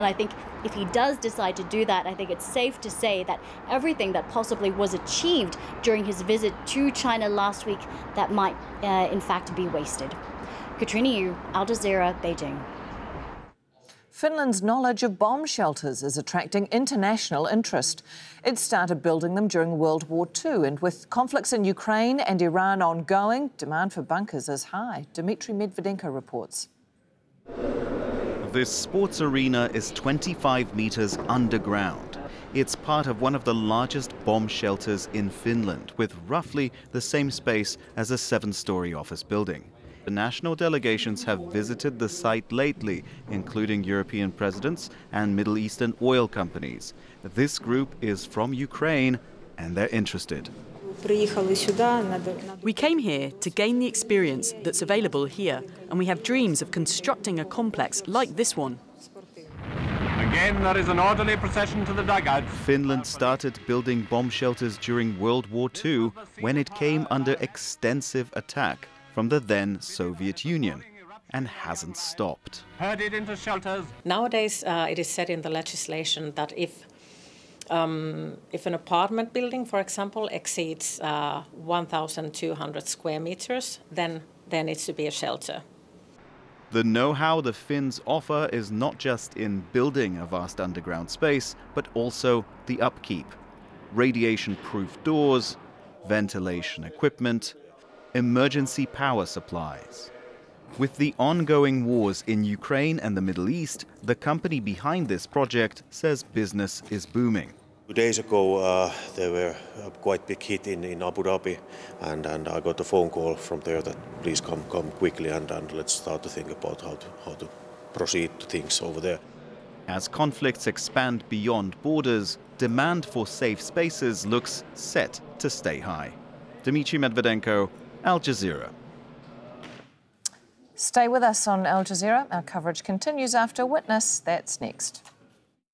And I think if he does decide to do that, I think it's safe to say that everything that possibly was achieved during his visit to China last week, that might in fact be wasted. Katrina Yu, Al Jazeera, Beijing. Finland's knowledge of bomb shelters is attracting international interest. It started building them during World War II, and with conflicts in Ukraine and Iran ongoing, demand for bunkers is high. Dmitry Medvedenko reports. This sports arena is 25 meters underground. It's part of one of the largest bomb shelters in Finland, with roughly the same space as a 7-story office building. The national delegations have visited the site lately, including European presidents and Middle Eastern oil companies. This group is from Ukraine, and they're interested. We came here to gain the experience that's available here, and we have dreams of constructing a complex like this one. Again, there is an orderly procession to the dugout. Finland started building bomb shelters during World War II, when it came under extensive attack from the then Soviet Union, and hasn't stopped. Herded into shelters. Nowadays, it is said in the legislation that if an apartment building, for example, exceeds 1,200 square meters, then there needs to be a shelter. The know-how the Finns offer is not just in building a vast underground space, but also the upkeep. Radiation-proof doors, ventilation equipment, emergency power supplies. With the ongoing wars in Ukraine and the Middle East, the company behind this project says business is booming. 2 days ago, there were a quite big hit in Abu Dhabi, and I got a phone call from there that please come quickly and let's start to think about how to proceed to things over there. As conflicts expand beyond borders, demand for safe spaces looks set to stay high. Dmitry Medvedenko, Al Jazeera. Stay with us on Al Jazeera. Our coverage continues after Witness. That's next.